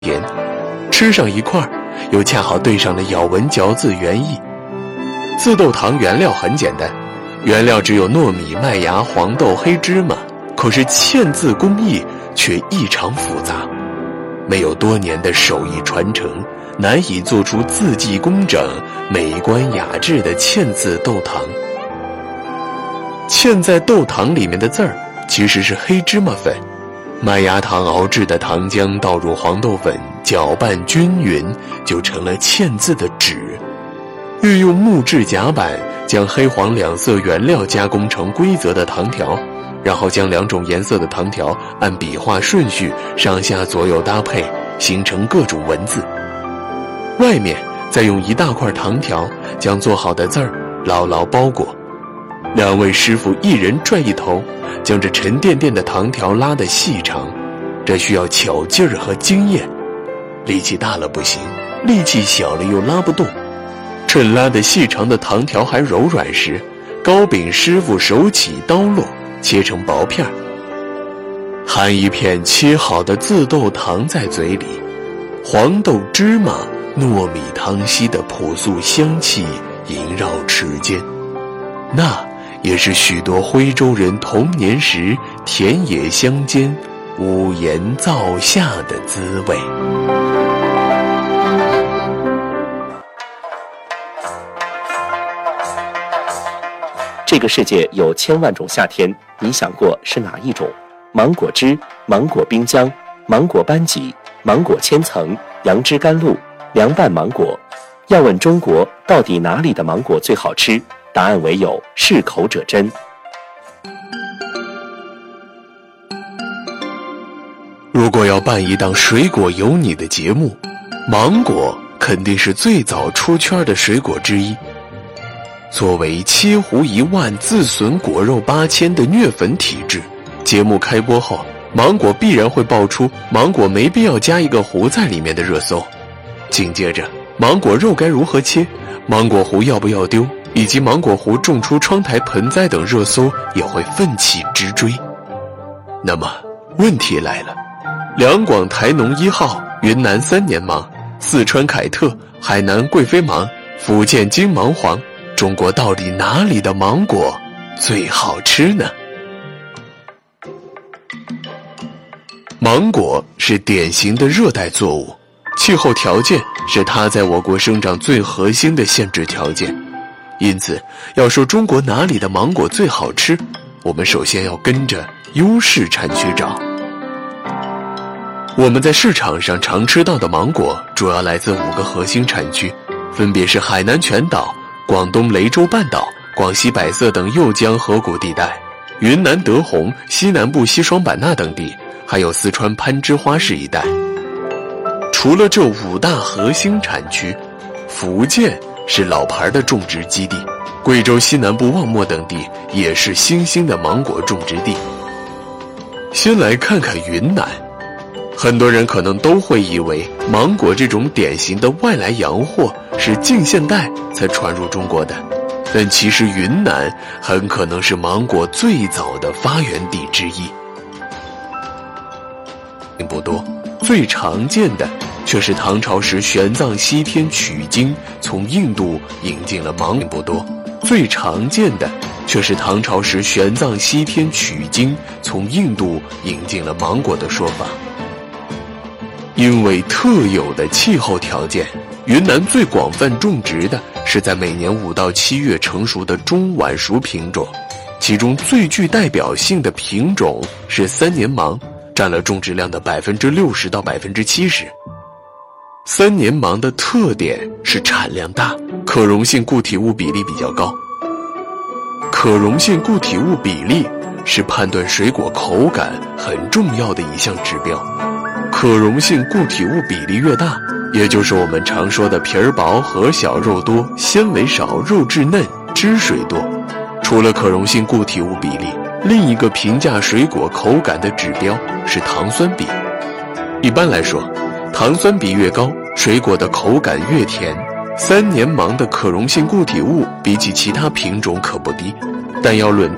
甜，吃上一块又恰好对上了咬文嚼字原意。自豆糖原料很简单，原料只有糯米、麦芽、黄豆、黑芝麻，可是嵌字工艺却异常复杂，没有多年的手艺传承，难以做出字迹工整、美观雅致的嵌字豆糖。嵌在豆糖里面的字儿其实是黑芝麻粉，麦芽糖熬制的糖浆倒入黄豆粉，搅拌均匀，就成了嵌字的纸。运用木质夹板将黑黄两色原料加工成规则的糖条，然后将两种颜色的糖条按笔画顺序上下左右搭配，形成各种文字。外面再用一大块糖条将做好的字儿牢牢包裹。两位师傅一人拽一头，将这沉甸甸的糖条拉得细长，这需要巧劲儿和经验，力气大了不行，力气小了又拉不动。趁拉得细长的糖条还柔软时，糕饼师傅手起刀落，切成薄片，含一片切好的自豆糖在嘴里，黄豆、芝麻、糯米糖稀的朴素香气萦绕齿间，那也是许多徽州人童年时田野乡间屋檐灶下的滋味。 这个世界有千万种夏天，你想过是哪一种？芒果汁、芒果冰浆、芒果班戟、芒果千层、杨枝甘露、凉拌芒果。要问中国到底哪里的芒果最好吃，答案唯有适口者真。 如果要办一档水果有你的节目，芒果肯定是最早出圈的水果之一。作为切胡10000自损果肉8000的虐粉体质，节目开播后，芒果必然会爆出芒果没必要加一个核在里面的热搜。紧接着，芒果肉该如何切，芒果核要不要丢，以及芒果核种出窗台盆栽等热搜也会奋起直追。那么问题来了，两广台农1号、云南3年芒、四川凯特、海南贵妃芒、福建金芒黄，中国到底哪里的芒果最好吃呢？芒果是典型的热带作物，气候条件是它在我国生长最核心的限制条件。因此，要说中国哪里的芒果最好吃，我们首先要跟着优势产区找。我们在市场上常吃到的芒果主要来自5个核心产区，分别是海南全岛、广东雷州半岛、广西百色等右江河谷地带、云南德宏、西南部西双版纳等地，还有四川攀枝花市一带。除了这5大核心产区，福建是老牌的种植基地，贵州西南部望漠等地也是新兴的芒果种植地。先来看看云南，很多人可能都会以为芒果这种典型的外来洋货是近现代才传入中国的，但其实云南很可能是芒果最早的发源地之一。并不多，最常见的却是唐朝时玄奘西天取经从印度引进了芒果。不多，最常见的却是唐朝时玄奘西天取经从印度引进了芒果的说法。因为特有的气候条件，云南最广泛种植的是在每年5到7月成熟的中晚熟品种，其中最具代表性的品种是3年芒，占了种植量的60%到70%。3年芒的特点是产量大，可溶性固体物比例比较高。可溶性固体物比例是判断水果口感很重要的一项指标。可溶性固体物比例越大，也就是我们常说的皮儿薄、核小、肉多、纤维少、肉质嫩、汁水多。除了可溶性固体物比例，另一个评价水果口感的指标是糖酸比。一般来说，糖酸比越高，水果的口感越甜。3年芒的可溶性固体物比起其他品种可不低，但要论